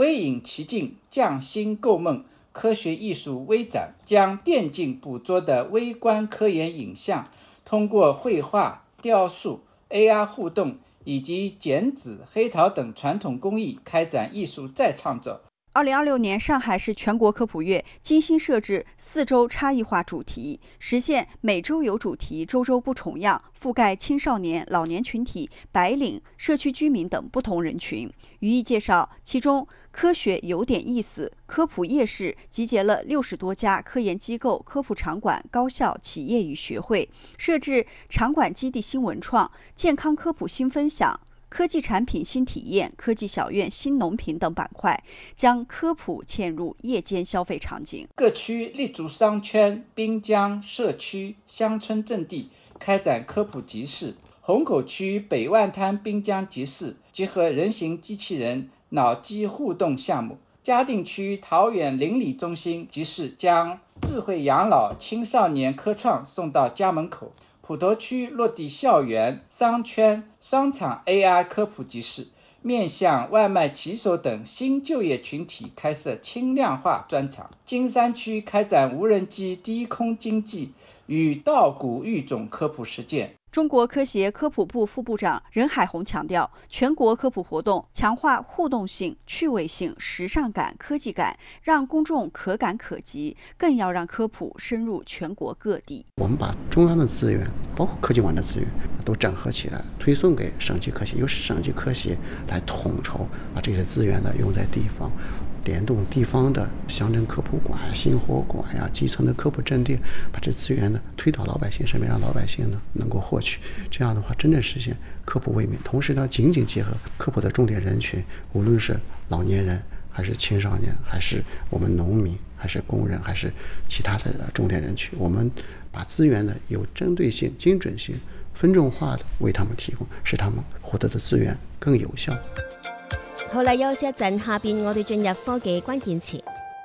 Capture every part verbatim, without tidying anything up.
微影奇境，匠心构梦，科学艺术微展，将电竞捕捉的微观科研影像，通过绘画、雕塑、A R 互动以及剪纸、黑陶等传统工艺开展艺术再创作。 二零二六年上海市全国科普月精心设置四周差异化主题，实现每周有主题、周周不重样，覆盖青少年、老年群体、白领、社区居民等不同人群。予以介绍，其中科学有点意思科普夜市集结了六十多家科研机构、科普场馆、高校、企业与学会，设置场馆基地新文创、健康科普新分享、科技产品新体验、科技小院新农品等板块，将科普嵌入夜间消费场景。 各区立足商圈、滨江、社区、乡村阵地，开展科普集市。虹口区北万滩滨江集市结合人形机器人、脑机互动项目。嘉定区桃园邻里中心集市将智慧养老、青少年科创送到家门口。普陀区落地校园、商圈、商场 A I 科普集市，面向外卖骑手等新就业群体开设轻量化专场。金山区开展无人机低空经济与稻谷育种科普实践。 中国科协科普部副部长任海红强调，全国科普活动强化互动性、趣味性、时尚感、科技感，让公众可感可及，更要让科普深入全国各地。 我们把中央的资源，包括科技馆的资源，都整合起来，推送给省级科协，由省级科协来统筹，把这些资源呢用在地方。联动地方的乡镇科普馆、新火馆呀、基层的科普阵地，把这资源呢推到老百姓身边，让老百姓呢能够获取。这样的话，真正实现科普为民。同时呢，紧紧结合科普的重点人群，无论是老年人，还是青少年，还是我们农民，还是工人，还是其他的重点人群，我们把资源呢有针对性、精准性、分众化的为他们提供，使他们获得的资源更有效。 好啦，休息一陣，下邊我哋進入科技關鍵詞。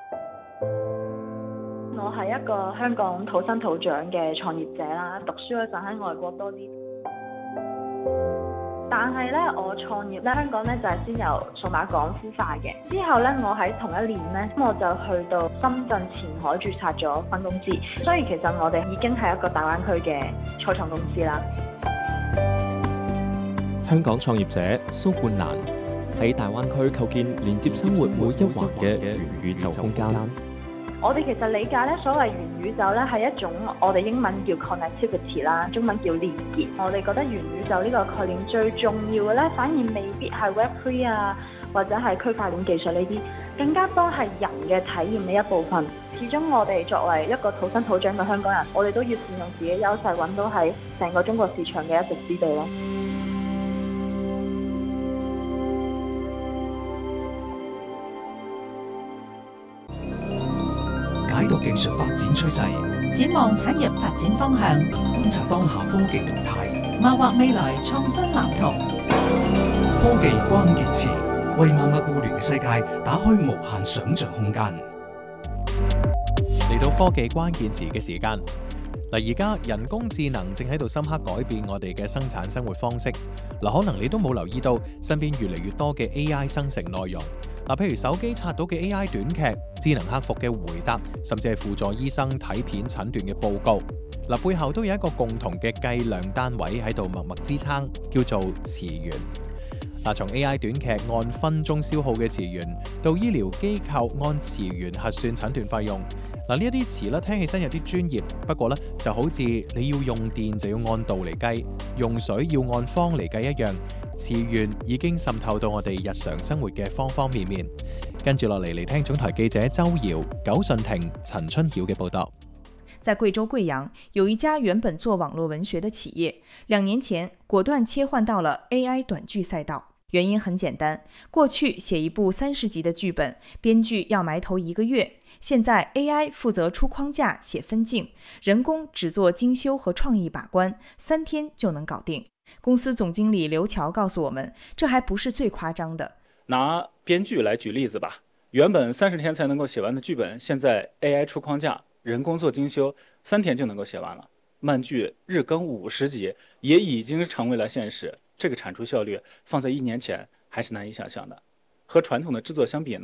我係一個香港土生土長嘅創業者啦，讀書嗰陣喺外國多啲。但係咧，我創業咧，香港咧就係先由數碼港孵化嘅。之後咧，我喺同一年咧，我就去到深圳前海註冊咗分公司。所以其實我哋已經係一個大灣區嘅初創公司啦。 香港創業者蘇冠蘭喺大灣區構建連接生活每一環嘅元宇宙空間。 我哋其實理解咧，所謂元宇宙咧係一種我哋英文叫 connectivity 啦，中文叫連結。我哋覺得元宇宙呢個概念最重要嘅咧，反而未必係 Web 三 啊，或者係區塊鏈技術呢啲，更加多係人嘅體驗嘅一部分。始終我哋作為一個土生土長嘅香港人，我哋都要善用自己優勢，揾到喺成個中國市場嘅一席之地咯。 解讀技術發展趨勢， 展望產業發展方向， 觀察當下科技動態， 謀劃未來創新藍圖。 科技關鍵詞，為萬物互聯嘅世界打開無限想像空間。 嚟到科技關鍵詞嘅時間，嗱，而家人工智能正喺度深刻改變我哋嘅生產生活方式。嗱，可能你都冇留意到身邊越嚟越多嘅 A I 生成內容。嗱，譬如手機刷到嘅 A I 短劇、智能客服嘅回答，甚至係輔助醫生睇片診斷嘅報告。嗱，背後都有一個共同嘅計量單位喺度默默支撐，叫做詞源。嗱，從 A I 短劇按分鐘消耗嘅詞源，到醫療機構按詞源核算診斷費用。嗱，呢一啲詞咧聽起身有啲專業，不過咧就好似你要用電就要按度嚟計，用水要按方嚟計一樣。詞源已經滲透到我哋日常生活嘅方方面面。跟住落嚟嚟聽總台記者周瑤、九順婷、陳春曉嘅報道。 在貴州貴陽，有一家原本做網絡文學的企業，兩年前果斷切換到了 A I 短劇賽道。原因很簡單，過去寫一部三十集的劇本，編劇要埋頭一個月，現在 A I 負責出框架、寫分鏡，人工只做精修和創意把關，三天就能搞定。公司總經理劉橋告訴我們，這還不是最誇張的。 拿編劇來舉例子吧，原本三十天才能夠寫完的劇本，現在 A I 出框架，人工做精修，三天就能夠寫完了。漫劇日更五十集也已經成為了現實，這個產出效率放在一年前還是難以想象的。和傳統的製作相比呢，